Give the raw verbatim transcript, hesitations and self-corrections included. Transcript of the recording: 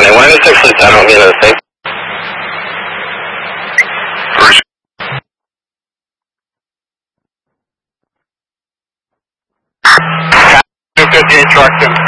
Okay, when it's actually, I don't mean the same. First. two fifty-eight truck.